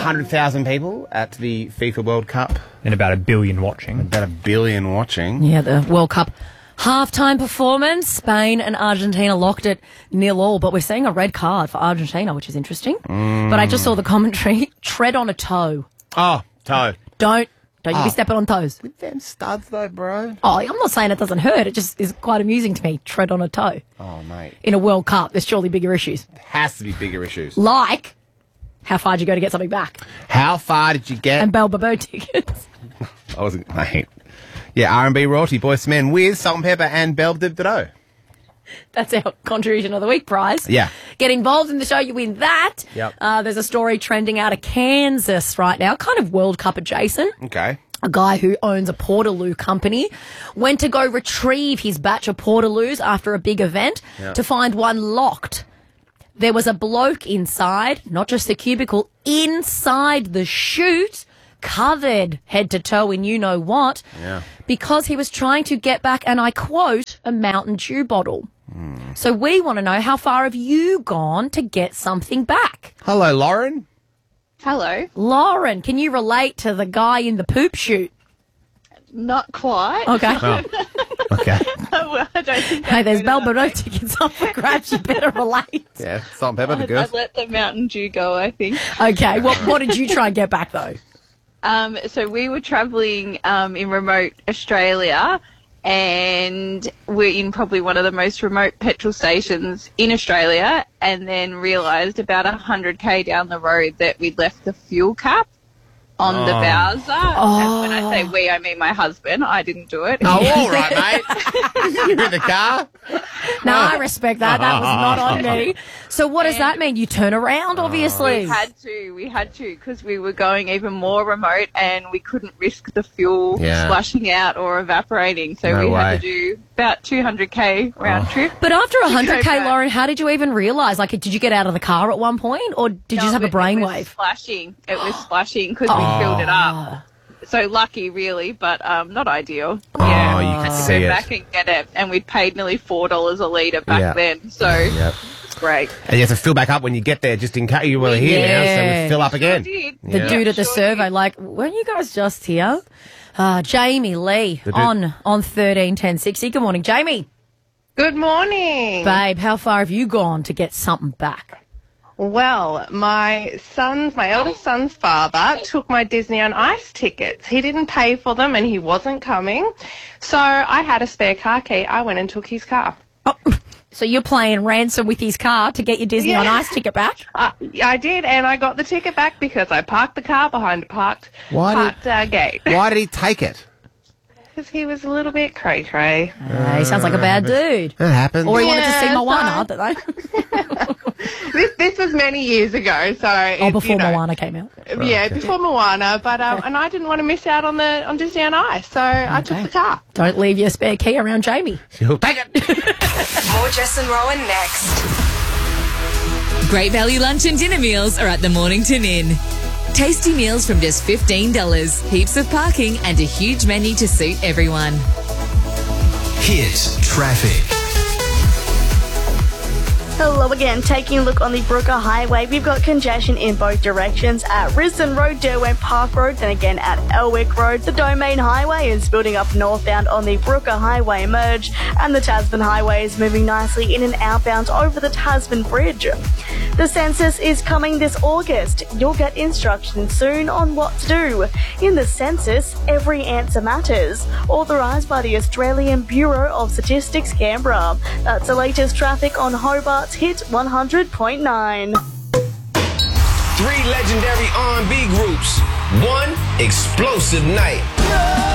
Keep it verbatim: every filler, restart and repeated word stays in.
hundred thousand people at the FIFA World Cup. And about a billion watching. About a billion watching. Yeah, the World Cup halftime performance. Spain and Argentina locked it nil all, but we're seeing a red card for Argentina, which is interesting. Mm. But I just saw the commentary. Tread on a toe. Oh, toe. Don't. Don't you Oh. be stepping on toes. With them studs, though, bro. Oh, I'm not saying it doesn't hurt. It just is quite amusing to me. Tread on a toe. Oh, mate. In a World Cup, there's surely bigger issues. Has to be bigger issues. Like, how far did you go to get something back? How far did you get? And Bell Bobo tickets. I wasn't, mate. Yeah, R and B royalty, boys to men, with Salt and Pepper and Bell Dib Dido. That's our contribution of the week prize. Yeah. Get involved in the show, you win that. Yep. Uh, there's a story trending out of Kansas right now, kind of World Cup adjacent. Okay. A guy who owns a Portaloo company went to go retrieve his batch of Portaloos after a big event Yeah. to find one locked. There was a bloke inside, not just the cubicle, inside the chute, covered head to toe in you know what, Yeah. because he was trying to get back, and I quote, a Mountain Dew bottle. So we want to know, how far have you gone to get something back? Hello, Lauren. Hello. Lauren, can you relate to the guy in the poop chute? Not quite. Okay. Oh. Okay. Well, I don't think Hey, I'd there's go to that Belbado place. tickets up for grabs. You better relate. Yeah, Salt and Pepper, the I'd, girls. I'd let the Mountain Dew go, I think. Okay, what what did you try and get back, though? Um, so we were travelling um, in remote Australia, and we're in probably one of the most remote petrol stations in Australia, and then realised about one hundred k down the road that we'd left the fuel cap on the Oh. Bowser. Oh. And when I say we, I mean my husband. I didn't do it. Oh, all right, mate. You're in the car. No, I respect that. That was not on me. So what does And- that mean? You turn around, obviously. We had to, we had to, because we were going even more remote and we couldn't risk the fuel Yeah. splashing out or evaporating. So No we way. had to do about two hundred k round trip. But after one hundred K, back. Lauren, how did you even realise? Like, did you get out of the car at one point, or did you No, just have a it- It was brainwave? splashing. It was splashing because we filled it up. Oh. So lucky, really, but um, not ideal. Oh, yeah. you could Had to see go it. back and get it, and we'd paid nearly four dollars a litre back Yeah. then. So Yep. it's great. And you have to fill back up when you get there, just in case you were here now, so Yeah. we fill up again. Sure did. The Yeah. dude at the Sure survey, did. like, weren't you guys just here? Uh, Jamie Lee The dude- on on thirteen ten sixty. Good morning, Jamie. Good morning. Babe, how far have you gone to get something back? Well, my son's, my eldest son's father took my Disney on Ice tickets. He didn't pay for them and he wasn't coming. So I had a spare car key. I went and took his car. Oh, so you're playing ransom with his car to get your Disney on Yeah. Ice ticket back? Uh, I did, and I got the ticket back because I parked the car behind a parked, Why did- parked uh, gate. Why did he take it? Because he was a little bit cray-cray. Uh, he sounds like a bad dude. That happens. Or he wanted to see Yeah, Moana, so- I don't know. This this was many years ago, so Oh, it, before you know, Moana came out. Yeah, before Moana, but um, and I didn't want to miss out on the on Disney on Ice, so I took Okay. the car. Don't leave your spare key around Jamie. He'll take it. More Jess and Rowan next. Great value lunch and dinner meals are at the Mornington Inn. Tasty meals from just fifteen dollars, heaps of parking and a huge menu to suit everyone. Hit traffic. Hello again. Taking a look on the Brooker Highway, we've got congestion in both directions at Risdon Road, Derwent Park Road, then again at Elwick Road. The Domain Highway is building up northbound on the Brooker Highway merge, and the Tasman Highway is moving nicely in and outbound over the Tasman Bridge. The census is coming this August. You'll get instructions soon on what to do. In the census, every answer matters. Authorised by the Australian Bureau of Statistics, Canberra. That's the latest traffic on Hobart's Hit one hundred point nine. Three legendary R and B groups. One explosive night.